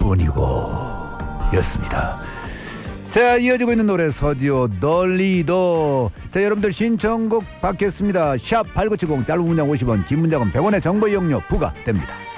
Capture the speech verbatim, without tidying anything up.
여러분이고 였습니다. 자, 이어지고 있는 노래 서디오 널리도. 자, 여러분들 신청곡 받겠습니다. 샵 팔구칠공, 짧은 문장 오십 원, 긴 문장은 백 원의 정보 이용료 부과됩니다.